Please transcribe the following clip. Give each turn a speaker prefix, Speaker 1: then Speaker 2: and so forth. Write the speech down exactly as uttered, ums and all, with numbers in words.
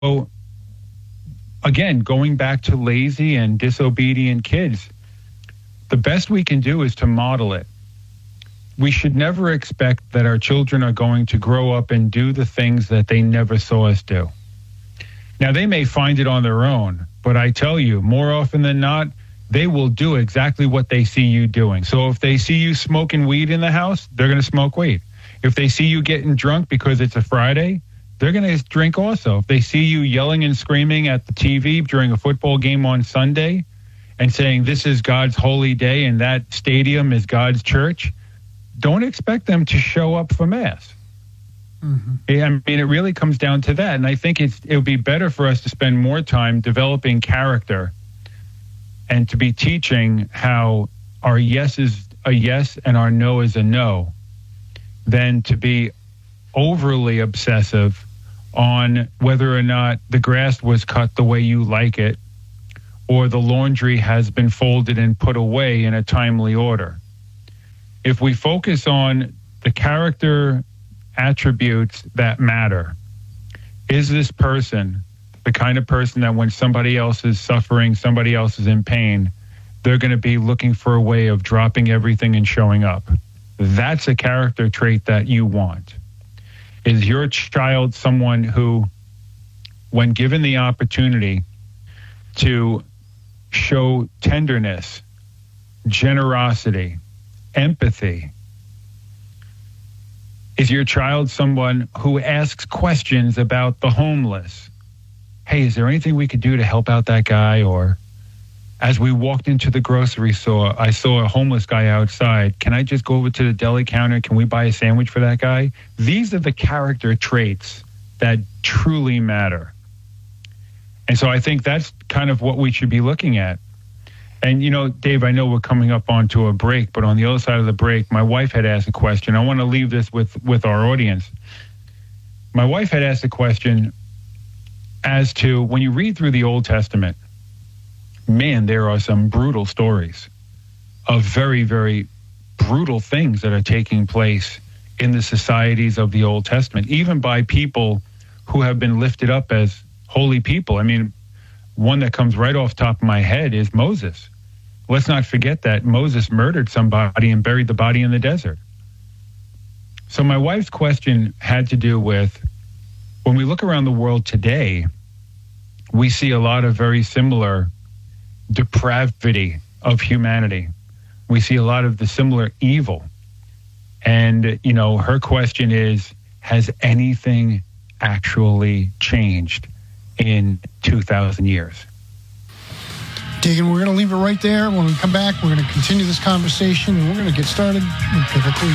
Speaker 1: again, going back to lazy and disobedient kids, the best we can do is to model it. We should never expect that our children are going to grow up and do the things that they never saw us do. Now, they may find it on their own, but I tell you, more often than not, they will do exactly what they see you doing. So if they see you smoking weed in the house, they're going to smoke weed. If they see you getting drunk because it's a Friday, they're going to drink also. If they see you yelling and screaming at the T V during a football game on Sunday and saying this is God's holy day and that stadium is God's church, don't expect them to show up for Mass. Mm-hmm. I mean, it really comes down to that. And I think it's, it would be better for us to spend more time developing character and to be teaching how our yes is a yes and our no is a no, than to be overly obsessive on whether or not the grass was cut the way you like it or the laundry has been folded and put away in a timely order. If we focus on the character attributes that matter, is this person the kind of person that when somebody else is suffering, somebody else is in pain, they're going to be looking for a way of dropping everything and showing up? That's a character trait that you want. Is your child someone who, when given the opportunity to show tenderness, generosity, empathy, is your child someone who asks questions about the homeless? Hey, is there anything we could do to help out that guy? Or as we walked into the grocery store, I saw a homeless guy outside. Can I just go over to the deli counter? Can we buy a sandwich for that guy? These are the character traits that truly matter. And so I think that's kind of what we should be looking at. And, you know, Dave, I know we're coming up onto a break, but on the other side of the break, my wife had asked a question. I want to leave this with, with our audience. My wife had asked a question as to, when you read through the Old Testament, man, there are some brutal stories of very, very brutal things that are taking place in the societies of the Old Testament, even by people who have been lifted up as holy people. I mean, one that comes right off the top of my head is Moses. Let's not forget that Moses murdered somebody and buried the body in the desert. So my wife's question had to do with, when we look around the world today, we see a lot of very similar depravity of humanity. We see a lot of the similar evil. And, you know, her question is, has anything actually changed in two thousand years?
Speaker 2: Dagan, we're going to leave it right there. When we come back, we're going to continue this conversation, and we're going to get started with biblically